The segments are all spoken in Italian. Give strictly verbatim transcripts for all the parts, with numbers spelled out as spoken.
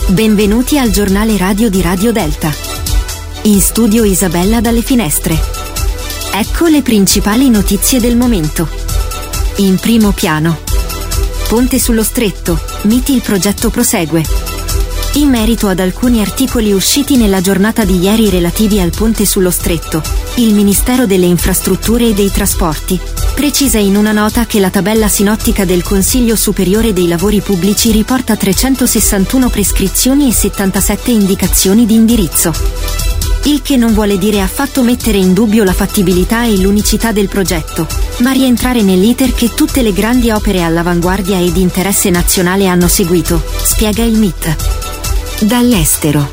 Benvenuti al giornale radio di Radio Delta. In studio Isabella dalle finestre. Ecco le principali notizie del momento. In primo piano. Ponte sullo Stretto, miti il progetto prosegue. In merito ad alcuni articoli usciti nella giornata di ieri relativi al ponte sullo Stretto, il Ministero delle Infrastrutture e dei Trasporti precisa in una nota che la tabella sinottica del Consiglio Superiore dei Lavori Pubblici riporta trecentosessantuno prescrizioni e settantasette indicazioni di indirizzo. Il che non vuole dire affatto mettere in dubbio la fattibilità e l'unicità del progetto, ma rientrare nell'iter che tutte le grandi opere all'avanguardia e di interesse nazionale hanno seguito, spiega il M I T. Dall'estero.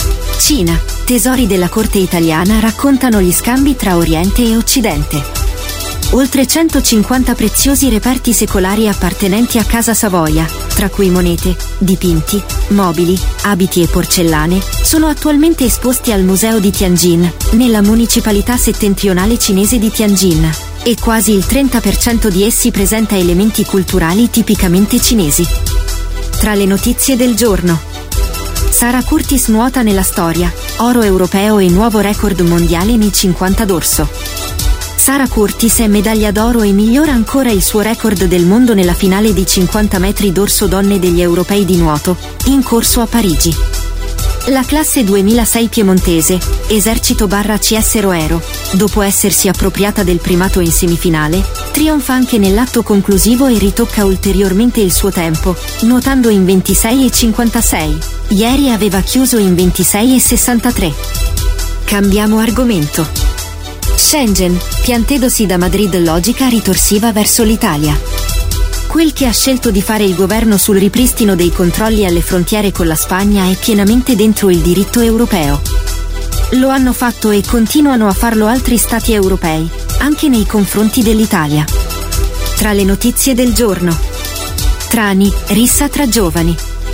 Cina, tesori della corte italiana raccontano gli scambi tra Oriente e Occidente. Oltre centocinquanta preziosi reperti secolari appartenenti a Casa Savoia, tra cui monete, dipinti, mobili, abiti e porcellane, sono attualmente esposti al Museo di Tianjin, nella municipalità settentrionale cinese di Tianjin, e quasi il trenta per cento di essi presenta elementi culturali tipicamente cinesi. Tra le notizie del giorno. Sara Curtis nuota nella storia, oro europeo e nuovo record mondiale nei cinquanta dorso. Sara Curtis è medaglia d'oro e migliora ancora il suo record del mondo nella finale di cinquanta metri dorso donne degli europei di nuoto, in corso a Parigi. La classe duemilasei piemontese, Esercito barra C S Roero, dopo essersi appropriata del primato in semifinale, trionfa anche nell'atto conclusivo e ritocca ulteriormente il suo tempo, nuotando in ventisei e cinquantasei. Ieri aveva chiuso in ventisei e sessantatré. Cambiamo argomento. Schengen, piantedosi da Madrid logica ritorsiva verso l'Italia. Quel che ha scelto di fare il governo sul ripristino dei controlli alle frontiere con la Spagna è pienamente dentro il diritto europeo. Lo hanno fatto e continuano a farlo altri stati europei, anche nei confronti dell'Italia. Tra le notizie del giorno. Trani, rissa tra giovani.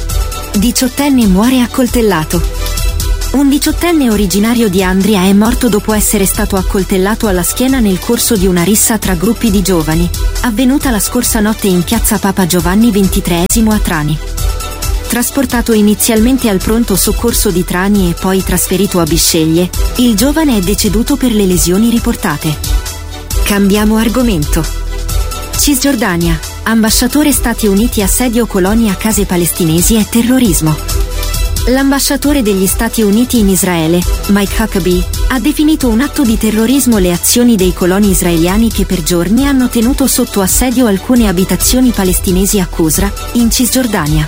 Diciottenne muore accoltellato. Un diciottenne originario di Andria è morto dopo essere stato accoltellato alla schiena nel corso di una rissa tra gruppi di giovani, avvenuta la scorsa notte in piazza Papa Giovanni ventitreesimo a Trani. Trasportato inizialmente al pronto soccorso di Trani e poi trasferito a Bisceglie, il giovane è deceduto per le lesioni riportate. Cambiamo argomento. Cisgiordania, ambasciatore Stati Uniti assedio coloni a case palestinesi e terrorismo. L'ambasciatore degli Stati Uniti in Israele, Mike Huckabee, ha definito un atto di terrorismo le azioni dei coloni israeliani che per giorni hanno tenuto sotto assedio alcune abitazioni palestinesi a Qusra, in Cisgiordania.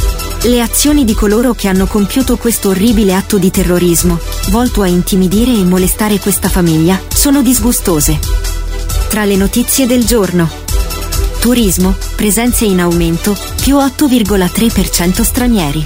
Le azioni di coloro che hanno compiuto questo orribile atto di terrorismo, volto a intimidire e molestare questa famiglia, sono disgustose. Tra le notizie del giorno. Turismo, presenze in aumento, più otto virgola tre per cento stranieri.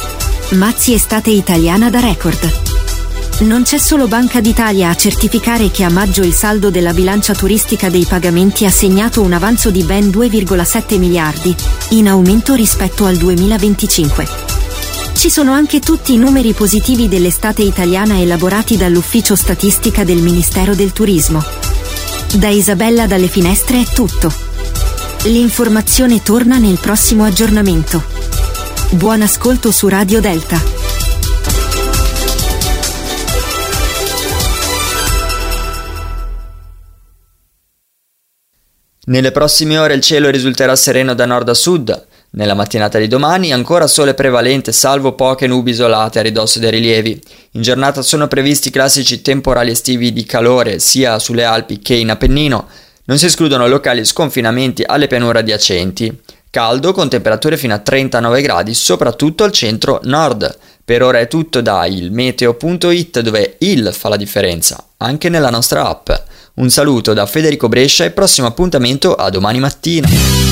Mazzi estate italiana da record. Non c'è solo Banca d'Italia a certificare che a maggio il saldo della bilancia turistica dei pagamenti ha segnato un avanzo di ben due virgola sette miliardi, in aumento rispetto al duemilaventicinque. Ci sono anche tutti i numeri positivi dell'estate italiana elaborati dall'Ufficio Statistica del Ministero del Turismo. Da Isabella dalle finestre è tutto. L'informazione torna nel prossimo aggiornamento. Buon ascolto su Radio Delta. Nelle prossime ore il cielo risulterà sereno da nord a sud. Nella mattinata di domani ancora sole prevalente salvo poche nubi isolate a ridosso dei rilievi. In giornata sono previsti classici temporali estivi di calore sia sulle Alpi che in Appennino. Non si escludono locali sconfinamenti alle pianure adiacenti. Caldo con temperature fino a trentanove gradi soprattutto al centro-nord. Per ora è tutto da il meteo punto it dove il fa la differenza, anche nella nostra app. Un saluto da Federico Brescia e prossimo appuntamento a domani mattina.